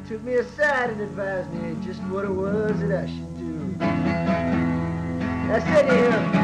took me aside and advised me just what it was that I should do. I said to him,